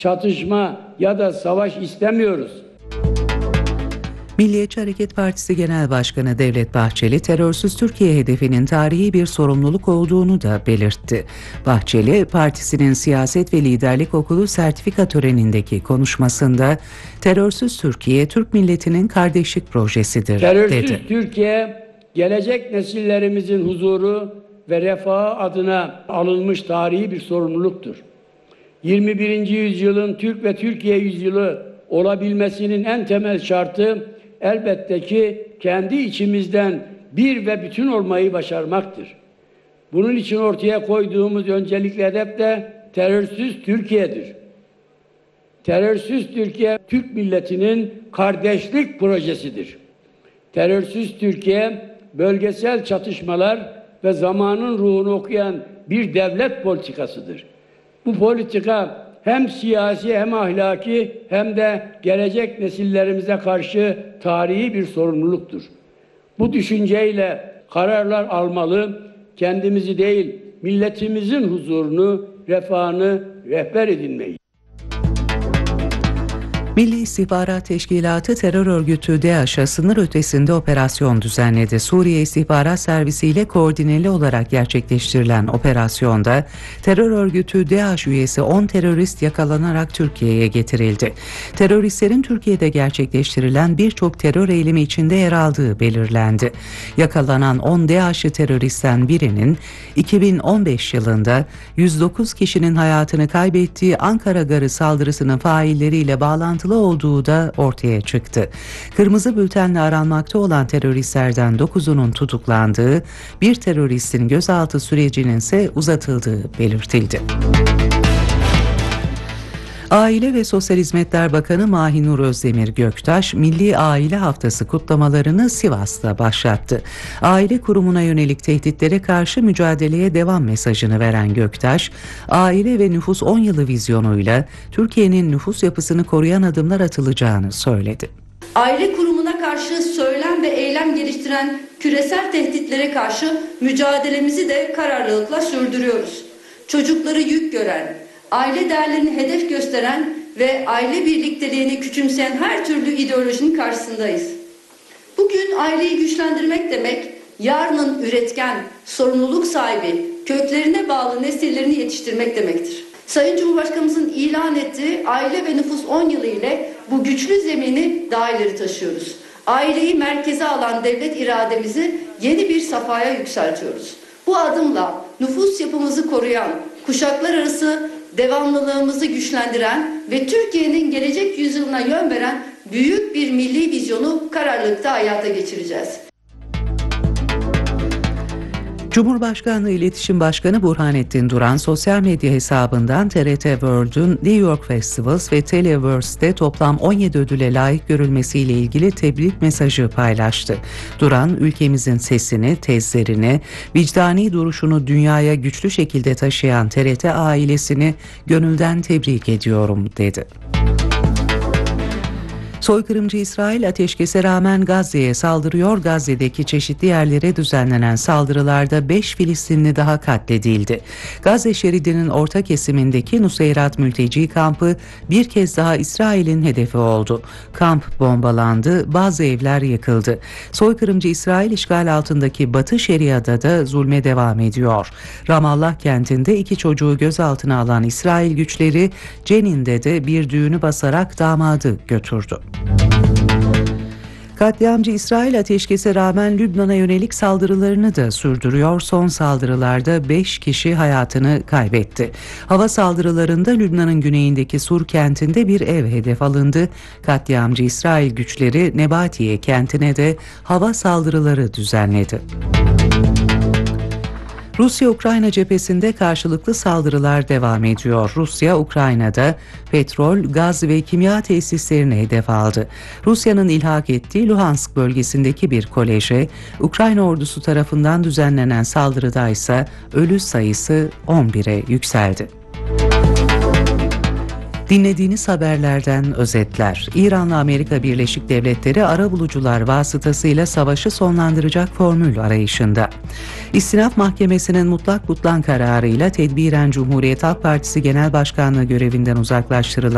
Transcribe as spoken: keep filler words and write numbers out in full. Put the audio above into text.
Çatışma ya da savaş istemiyoruz. Milliyetçi Hareket Partisi Genel Başkanı Devlet Bahçeli, terörsüz Türkiye hedefinin tarihi bir sorumluluk olduğunu da belirtti. Bahçeli, partisinin Siyaset ve Liderlik Okulu sertifika törenindeki konuşmasında, terörsüz Türkiye, Türk milletinin kardeşlik projesidir, terörsüz dedi. Terörsüz Türkiye, gelecek nesillerimizin huzuru ve refahı adına alınmış tarihi bir sorumluluktur. yirmi birinci yüzyılın Türk ve Türkiye yüzyılı olabilmesinin en temel şartı elbette ki kendi içimizden bir ve bütün olmayı başarmaktır. Bunun için ortaya koyduğumuz öncelikli hedef de terörsüz Türkiye'dir. Terörsüz Türkiye, Türk milletinin kardeşlik projesidir. Terörsüz Türkiye, bölgesel çatışmalar ve zamanın ruhunu okuyan bir devlet politikasıdır. Bu politika hem siyasi hem ahlaki hem de gelecek nesillerimize karşı tarihi bir sorumluluktur. Bu düşünceyle kararlar almalı, kendimizi değil, milletimizin huzurunu, refahını rehber edinmeyi. Milli İstihbarat Teşkilatı terör örgütü DAEŞ'a sınır ötesinde operasyon düzenledi. Suriye İstihbarat Servisi ile koordineli olarak gerçekleştirilen operasyonda terör örgütü DAEŞ üyesi on terörist yakalanarak Türkiye'ye getirildi. Teröristlerin Türkiye'de gerçekleştirilen birçok terör eylemi içinde yer aldığı belirlendi. Yakalanan on DAEŞ'li teröristten birinin iki bin on beş yılında yüz dokuz kişinin hayatını kaybettiği Ankara Garı saldırısının failleriyle bağlantılı olduğu da ortaya çıktı. Kırmızı bültenle aranmakta olan teröristlerden dokuzunun tutuklandığı, bir teröristin gözaltı sürecinin ise uzatıldığı belirtildi. Aile ve Sosyal Hizmetler Bakanı Mahinur Özdemir Göktaş, Milli Aile Haftası kutlamalarını Sivas'ta başlattı. Aile kurumuna yönelik tehditlere karşı mücadeleye devam mesajını veren Göktaş, aile ve nüfus on yılı vizyonuyla Türkiye'nin nüfus yapısını koruyan adımlar atılacağını söyledi. Aile kurumuna karşı söylem ve eylem geliştiren küresel tehditlere karşı mücadelemizi de kararlılıkla sürdürüyoruz. Çocukları yük gören, aile değerlerini hedef gösteren ve aile birlikteliğini küçümseyen her türlü ideolojinin karşısındayız. Bugün aileyi güçlendirmek demek, yarının üretken, sorumluluk sahibi, köklerine bağlı nesillerini yetiştirmek demektir. Sayın Cumhurbaşkanımızın ilan ettiği aile ve nüfus on yılı ile bu güçlü zemini daha ileri taşıyoruz. Aileyi merkeze alan devlet irademizi yeni bir safhaya yükseltiyoruz. Bu adımla nüfus yapımızı koruyan, kuşaklar arası devamlılığımızı güçlendiren ve Türkiye'nin gelecek yüzyılına yön veren büyük bir milli vizyonu kararlılıkta hayata geçireceğiz. Cumhurbaşkanlığı İletişim Başkanı Burhanettin Duran, sosyal medya hesabından T R T World'ün New York Festivals ve Televerse'de toplam on yedi ödüle layık görülmesiyle ilgili tebrik mesajı paylaştı. Duran, ülkemizin sesini, tezlerini, vicdani duruşunu dünyaya güçlü şekilde taşıyan T R T ailesini gönülden tebrik ediyorum, dedi. Soykırımcı İsrail ateşkese rağmen Gazze'ye saldırıyor. Gazze'deki çeşitli yerlere düzenlenen saldırılarda beş Filistinli daha katledildi. Gazze şeridinin orta kesimindeki Nuseyrat mülteci kampı bir kez daha İsrail'in hedefi oldu. Kamp bombalandı, bazı evler yıkıldı. Soykırımcı İsrail işgal altındaki Batı Şeria'da da zulme devam ediyor. Ramallah kentinde iki çocuğu gözaltına alan İsrail güçleri Cenin'de de bir düğünü basarak damadı götürdü. Katliamcı İsrail ateşkese rağmen Lübnan'a yönelik saldırılarını da sürdürüyor. Son saldırılarda beş kişi hayatını kaybetti. Hava saldırılarında Lübnan'ın güneyindeki Sur kentinde bir ev hedef alındı. Katliamcı İsrail güçleri Nebatiye kentine de hava saldırıları düzenledi. Rusya-Ukrayna cephesinde karşılıklı saldırılar devam ediyor. Rusya, Ukrayna'da petrol, gaz ve kimya tesislerini hedef aldı. Rusya'nın ilhak ettiği Luhansk bölgesindeki bir koleje, Ukrayna ordusu tarafından düzenlenen saldırıda ise ölü sayısı on bire yükseldi. Dinlediğiniz haberlerden özetler. İran'la Amerika Birleşik Devletleri arabulucular vasıtasıyla savaşı sonlandıracak formül arayışında. İstinaf Mahkemesi'nin mutlak butlan kararıyla tedbiren Cumhuriyet Halk Partisi Genel Başkanlığı görevinden uzaklaştırılan